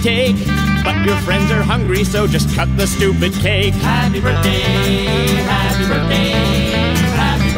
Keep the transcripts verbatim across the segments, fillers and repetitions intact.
cake, but your friends are hungry, so just cut the stupid cake. Happy birthday, happy birthday, happy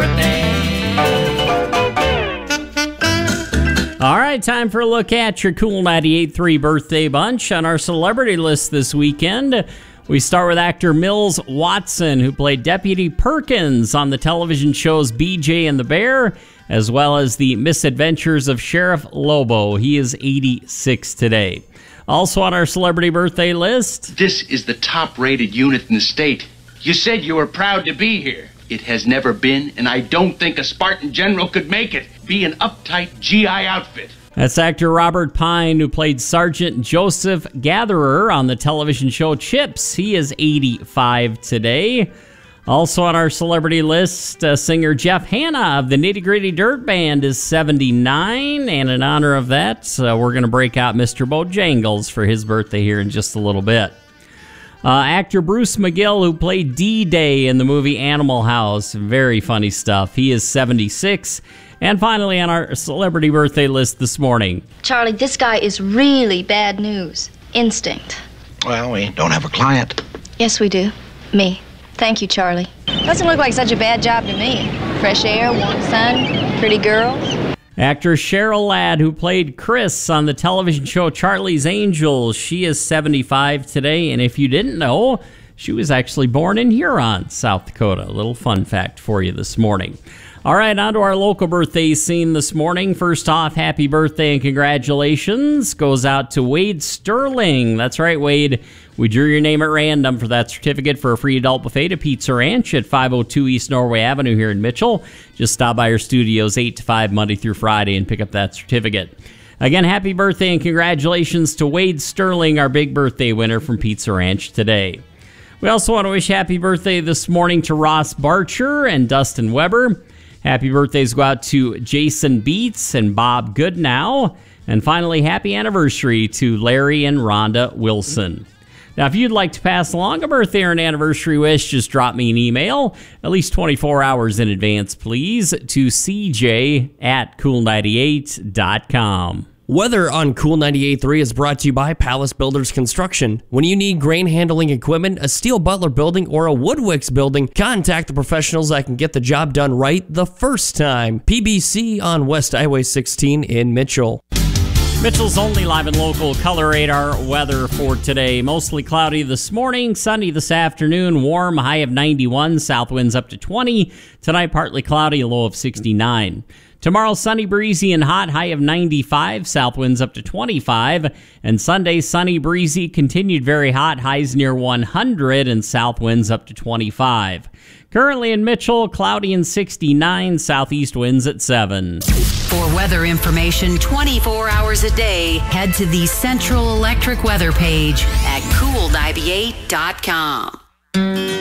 birthday. All right, time for a look at your Cool ninety-eight point three birthday bunch. On our celebrity list this weekend, we start with actor Mills Watson, who played Deputy Perkins on the television shows B J and the Bear, as well as the Misadventures of Sheriff Lobo. He is eighty-six today. Also on our celebrity birthday list, this is the top-rated unit in the state. You said you were proud to be here. It has never been, and I don't think a Spartan general could make it. Be an uptight G I outfit. That's actor Robert Pine, who played Sergeant Joseph Gatherer on the television show Chips. He is eighty-five today. Also on our celebrity list, uh, singer Jeff Hanna of the Nitty Gritty Dirt Band is seventy-nine. And in honor of that, uh, we're going to break out Mister Bojangles for his birthday here in just a little bit. Uh, actor Bruce McGill, who played D-Day in the movie Animal House. Very funny stuff. He is seventy-six. And finally on our celebrity birthday list this morning, Charlie, this guy is really bad news. Instinct. Well, we don't have a client. Yes, we do. Me. Thank you, Charlie. Doesn't look like such a bad job to me. Fresh air, warm sun, pretty girls. actor Cheryl Ladd, who played Chris on the television show Charlie's Angels. She is seventy-five today, and if you didn't know, she was actually born in Huron, South Dakota. A little fun fact for you this morning. All right, on to our local birthday scene this morning. First off, happy birthday and congratulations goes out to Wade Sterling. That's right, Wade. We drew your name at random for that certificate for a free adult buffet to Pizza Ranch at five oh two East Norway Avenue here in Mitchell. Just stop by our studios eight to five Monday through Friday and pick up that certificate. Again, happy birthday and congratulations to Wade Sterling, our big birthday winner from Pizza Ranch today. We also want to wish happy birthday this morning to Ross Barcher and Dustin Weber. Happy birthdays go out to Jason Beats and Bob Goodnow. And finally, happy anniversary to Larry and Rhonda Wilson. Now, if you'd like to pass along a birthday or an anniversary wish, just drop me an email at least twenty-four hours in advance, please, to c j at cool ninety-eight dot com. Weather on Cool ninety-eight point three is brought to you by Palace Builders Construction. When you need grain handling equipment, a Steel Butler building, or a Woodwicks building, contact the professionals that can get the job done right the first time. P B C on West Highway sixteen in Mitchell. Mitchell's only live and local color radar weather for today. Mostly cloudy this morning, sunny this afternoon, warm, high of ninety-one, south winds up to twenty. Tonight, partly cloudy, a low of sixty-nine. Tomorrow, sunny, breezy, and hot, high of ninety-five, south winds up to twenty-five. And Sunday, sunny, breezy, continued very hot, highs near one hundred, and south winds up to twenty-five. Currently in Mitchell, cloudy and sixty-nine, southeast winds at seven. For weather information twenty-four hours a day, head to the Central Electric weather page at cool ninety-eight dot com.